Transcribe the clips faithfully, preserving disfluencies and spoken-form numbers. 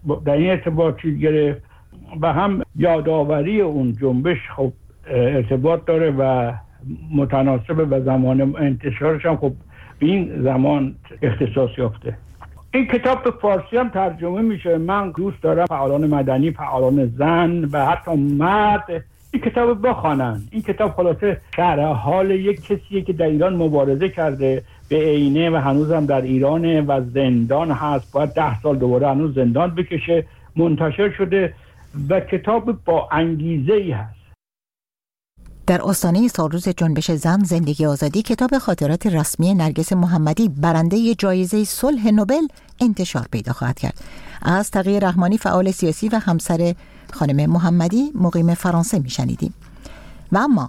در این ارتباط چیز گرفت و هم یادآوری اون جنبش خب ارتباط داره و متناسب و زمان انتشارش هم خب به این زمان اختصاص یافته. این کتاب به فارسی هم ترجمه میشه. من دوست دارم فعالان مدنی، فعالان زن و حتی مرد این کتاب بخوانن. این کتاب خلاصه شرح حال یک کسیه که در ایران مبارزه کرده به عینه و هنوزم در ایرانه و زندان هست، باید ده سال دوباره هنوز زندان بکشه. منتشر شده و کتاب با انگیزه ای هست. در آستانه سالروز جنبش زن زندگی آزادی کتاب خاطرات رسمی نرگس محمدی برنده جایزه صلح نوبل انتشار پیدا خواهد کرد. از تقی رحمانی فعال سیاسی و همسر خانم محمدی مقیم فرانسه میشنیدیم. و اما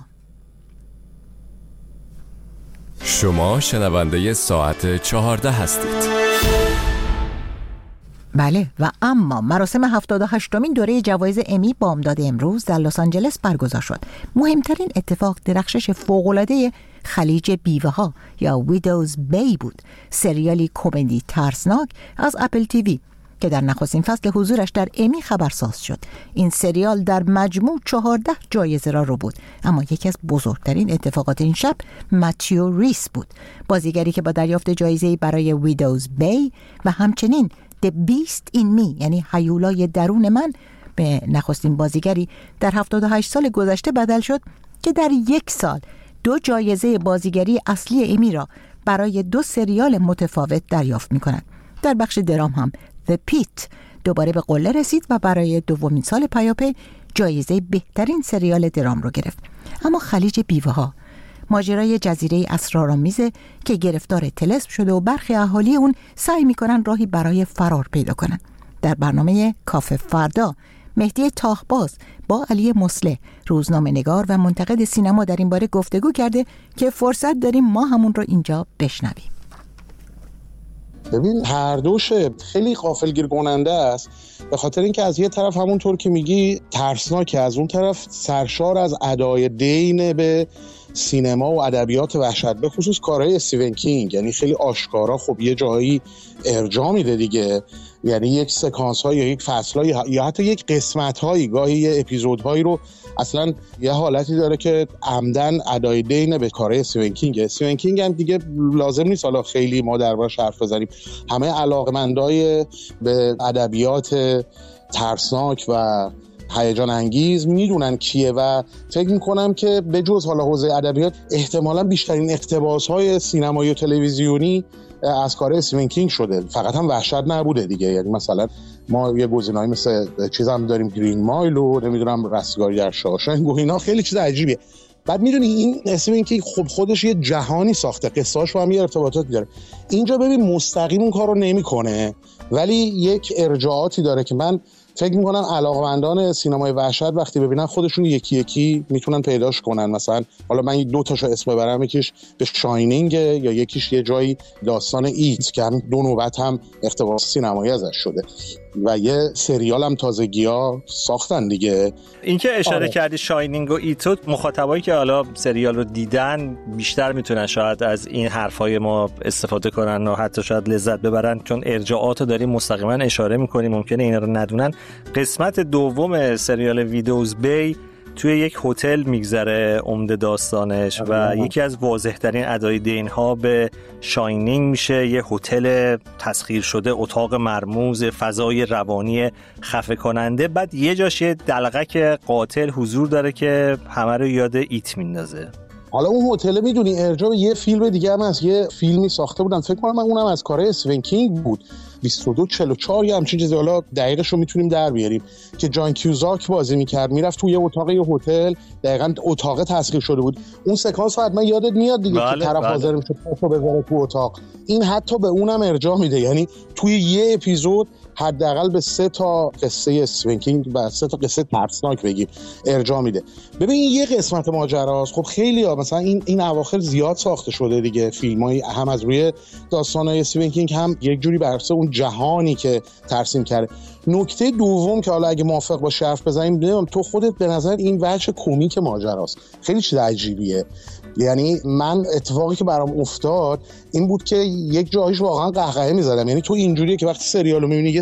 شما شنونده ساعت چهارده هستید. بله و اما مراسم هفتاد و هشتمین دوره جوایز امی بامداد امروز در لس آنجلس برگزار شد. مهمترین اتفاق درخشش فوق‌العاده خلیج بیوه‌ها یا ویدوز بی بود، سریالی کمدی ترسناک از اپل تیوی که در نخستین فصل حضورش در امی خبرساز شد. این سریال در مجموع چهارده جایزه را رو بود، اما یکی از بزرگترین اتفاقات این شب متیو ریس بود، بازیگری که با دریافت جایزه‌ای برای ویدوز بی و همچنین The Beast in Me یعنی هیولای درون من به نخستین بازیگری در هفتاد و هشت سال گذشته بدل شد که در یک سال دو جایزه بازیگری اصلی امی را برای دو سریال متفاوت دریافت می کند. در بخش درام هم The Pit دوباره به قله رسید و برای دومین سال پیاپی جایزه بهترین سریال درام را گرفت. اما خلیج بیوه‌ها ماجرای جزیره اسرارآمیزه که گرفتار طلسم شده و برخی اهالی اون سعی میکنن راهی برای فرار پیدا کنن. در برنامه کافه فردا مهدی تاخباز با علی مصلح روزنامه‌نگار و منتقد سینما در این باره گفتگو کرده که فرصت داریم ما همون رو اینجا بشنویم. ببین هر دوش خیلی غافلگیر کننده است، به خاطر اینکه از یه طرف همونطور که میگی ترسناکه، از اون طرف سرشار از ادای دین به سینما و ادبیات وحشت، به خصوص کارهای استیون کینگ. یعنی خیلی آشکارا خب یه جایی ارجاع میده دیگه، یعنی یک سکانس های یا یک فصل های یا حتی یک قسمت هایی گاهی یه اپیزود هایی رو اصلا یه حالتی داره که عمدن ادای دین به کارهای استیون کینگ. استیون کینگ هم دیگه لازم نیست حالا خیلی ما دربارش حرف بزنیم، همه علاقمندای به ادبیات ترسناک و هیجان انگیز میدونن کیه و فکر میکنم که به جز حالا حوزه ادبیات احتمالاً بیشترین اقتباس‌های سینمایی و تلویزیونی از کار استیون کینگ شده. فقط هم وحشت نبوده دیگه، یعنی مثلا ما یه گزینه‌ای مثل چیز هم داریم گرین مایل و نمیدونم رستگاری در شاوشنگ و اینا، خیلی چیز عجیبیه. بعد میدونی این استیون کینگ خب خودش یه جهانی ساخته، قصه‌اش با هم یه ارتباطاتی داره. اینجا ببین مستقیم اون کارو نمیکنه ولی یک ارجاعاتی داره که من فکر میکنم علاقمندان سینمای وحشت وقتی ببینن خودشون یکی یکی میتونن پیداش کنن. مثلا حالا من دو تاشو اسم ببرم، یکیش به شاینینگ یا یکیش یه جایی داستان ایت که هم دو نوبت هم اقتباس سینمایی ازش شده و یه سریال هم تازگی‌ها ساختن دیگه. این که اشاره آره. کردی شاینینگ و ایتو، مخاطبایی که حالا سریال رو دیدن بیشتر میتونن شاید از این حرفای ما استفاده کنن و حتی شاید لذت ببرن، چون ارجاعات رو داریم مستقیما اشاره میکنیم، ممکنه اینا رو ندونن. قسمت دوم سریال ویدوز بی توی یک هتل میگذره عمده داستانش و یکی از واضح‌ترین ادای دین‌ها به شاینینگ میشه. یه هتل تسخیر شده، اتاق مرموز، فضای روانی خفه کننده، بعد یه جاش یه دلغک قاتل حضور داره که همه رو یاد ایت میندازه. حالا اون هتل میدونی ارجاع به یه فیلم دیگه هم از یه فیلمی ساخته بودن، فکر کنم اونم از کارهای استیون کینگ بود، بیست و دو چهل و چهار یا همچین چیزی، حالا دقیقش رو میتونیم در بیاریم، که جان کیوزاک بازی میکرد، میرفت توی یه اتاق یه هتل، دقیقاً اتاق تسخیر شده بود. اون سکانس حتما یادت میاد دیگه بله، که طرف بله. حاضر میشه پاشو بذاره تو اتاق. این حتی به اونم ارجاع میده، یعنی توی یه اپیزود حداقل به سه تا قصه استیون کینگ و سه تا قصه ترسناک بگیم ارجاع میده. ببین این یه قسمت ماجراست. خب خیلی ها مثلا این این اواخر زیاد ساخته شده دیگه، فیلمای هم از روی داستانای استیون کینگ هم یک جوری بر اساس اون جهانی که ترسیم کرده. نکته دوم که حالا اگه موافق باشی حرف بزنیم، نمیدونم تو خودت به نظر این وجه کمیک ماجراست خیلی چیز عجیبیه. یعنی من اتفاقی که برام افتاد این بود که یک جایش واقعا قهقهه می‌زدم. یعنی تو اینجوریه که وقتی سریالو می‌بینی یه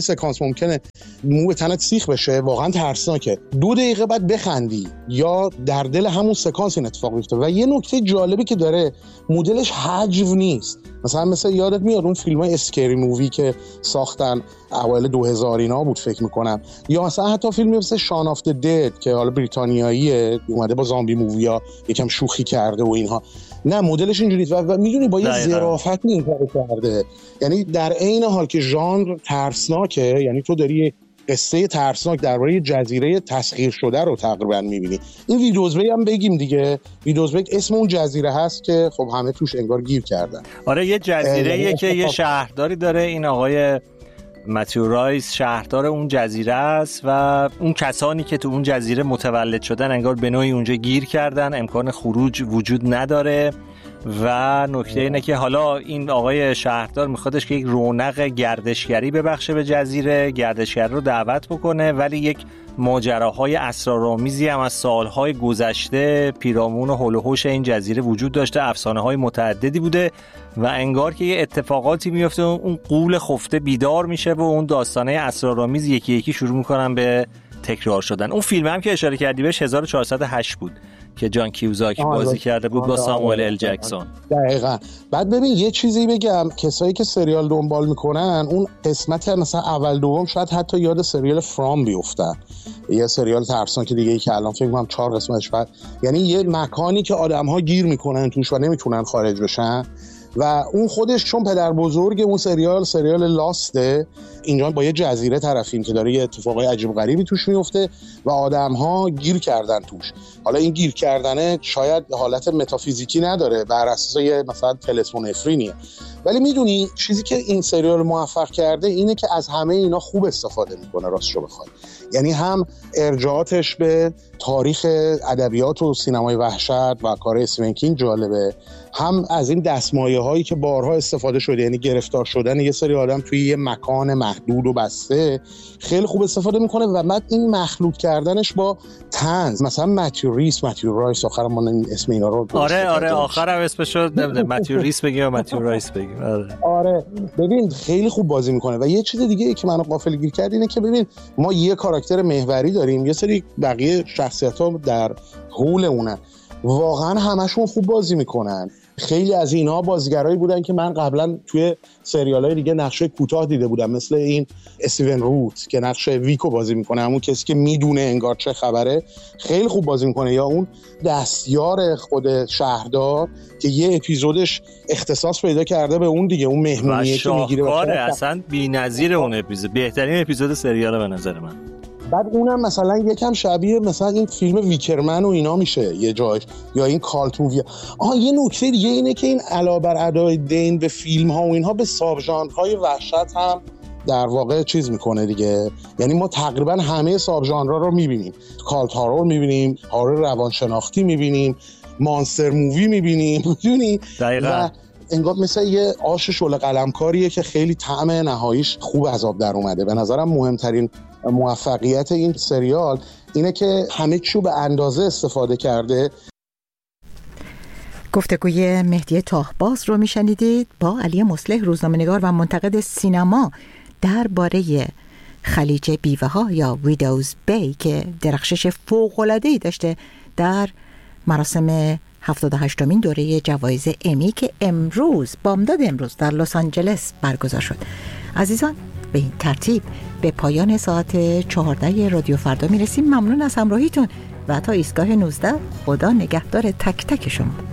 سکانس ممکنه مو به تنت سیخ بشه، واقعا ترسناکه. دو دقیقه بعد بخندی یا در دل همون سکانس این اتفاق میفته. و یه نکته جالبی که داره، مدلش حجو نیست. مثلا مثلا یادت میاد اون فیلمای اسکری مووی که ساختن اوایل دو هزار اینا بود فکر میکنم، یا مثلا حتی فیلمی مثل شان آف د دد که حالا بریتانیاییه، اومده با زامبی موویا یکم شوخی کرده و اینها. نه مدلش اینجوریه و, و میدونی با یه ظرافت این کارو کرده. یعنی در عین حال که ژانر ترسناکه، یعنی تو داری قصه ترسناک درباره جزیره تسخیر شده رو تقریبا میبینی. این ویدوز بی هم بگیم دیگه، ویدوز بی اسم اون جزیره هست که خب همه توش انگار گیر کردن. آره یه جزیره‌ایه که یه شهرداری داره، این آقای متیو رایس شهردار اون جزیره است و اون کسانی که تو اون جزیره متولد شدن انگار به نوعی اونجا گیر کردن، امکان خروج وجود نداره. و نکته اینه که حالا این آقای شهردار میخوادش که یک رونق گردشگری ببخشه به جزیره، گردشگر رو دعوت بکنه، ولی یک ماجراهای اسرارآمیزی هم از سالهای گذشته پیرامون و هول و هوش این جزیره وجود داشته، افسانه‌های متعددی بوده و انگار که یه اتفاقاتی میفته، اون غول خفته بیدار میشه و اون داستانه اسرارآمیز یکی یکی شروع میکنن به تکرار شدن. اون فیلم هم که اشاره کردی بهش هزار و چهارصد و هشت بود که جان کیوزاکی بازی کرده بود با ساموئل ال جکسون. دقیقاً. بعد ببین یه چیزی بگم، کسایی که سریال دنبال میکنن اون قسمت مثلا اول دوم شاید حتی یاد سریال فرام بیفتن، یه سریال ترسناک که دیگه ای که الان فکر کنم چهار قسمتش بعد، یعنی یه مکانی که آدم‌ها گیر میکنن توش و نمیتونن خارج بشن و اون خودش چون پدر بزرگ اون سریال سریال لاسته، اینجا با یه جزیره طرفیم که داره یه اتفاقای عجیب غریبی توش میفته و آدم‌ها گیر کردن توش. حالا این گیر کردنه شاید حالت متافیزیکی نداره، بر اساس یه مثلا تلسمونفرینیه، ولی میدونی چیزی که این سریال موفق کرده اینه که از همه اینا خوب استفاده میکنه راستشو بخوای. یعنی هم ارجاعاتش به تاریخ ادبیات و سینمای وحشت و کار استیون کینگ جالبه، هم از این دستمایه هایی که بارها استفاده شده، یعنی گرفتار شدن یه سری آدم توی یه مکان محدود و بسته خیلی خوب استفاده میکنه و بعد این مخلوط کردنش با طنز، مثلا متیو ریس متیو رایس آخر ما اسم اینا رو آره آره آخرم اسمش رو نمیدونم متیو ریس بگیم یا متیو رایس بگیم. آره آره ببین خیلی خوب بازی میکنه. و یه چیز دیگه ای که منو غافلگیر کرد اینه که ببین ما یه کاراکتر محوری داریم، یه سری بقیه شخصیت‌ها در حول اونن، واقعا همشون خوب بازی میکنن. خیلی از اینها بازیگرایی بودن که من قبلا توی سریال‌های دیگه نقشه کوتاه دیده بودم، مثل این استیون روت که نقشه ویکو بازی میکنه، همون کسی که میدونه انگار چه خبره، خیلی خوب بازی میکنه. یا اون دستیار خود شهردار که یه اپیزودش اختصاص پیدا کرده به اون دیگه، اون مهمونیه که میگیره. آره اصلا بی‌نظیر اون اپیزود، بهترین اپیزود سریال به نظر من. بعد اونم مثلا یکم شبیه مثلا این فیلم ویکرمن و اینا میشه یه جایش، یا این کالت مووی. آها یه نکته دیگه اینه که این علاوه بر ادای دین به فیلم ها و اینها به ساب ژانرهای وحشت هم در واقع چیز میکنه دیگه. یعنی ما تقریبا همه ساب ژانرها رو میبینیم، کالت هارور میبینیم، هارور روانشناختی میبینیم، مانستر مووی میبینیم، میدونی؟ دقیقاً. انگار مثل یه آش شعله قلمکاریه که خیلی طعم نهاییش خوب از آب در اومده. به نظرم مهمترین موفقیت این سریال اینه که همه چیو به اندازه استفاده کرده. گفتگوی مهدی تاهباز رو میشنیدید با علی مصلح، روزنامه‌نگار و منتقد سینما، درباره خلیج بیوه ها یا ویدوز بی که درخشش فوق‌العاده‌ای داشته در مراسم هفتاد و هشتمین دوره جوایز امی که امروز بامداد امروز در لس آنجلس برگزار شد. عزیزان به این ترتیب به پایان ساعت چهارده رادیو فردا میرسیم. ممنون از همراهیتون و تا ایستگاه نوزده خدا نگهدار تک تک شما.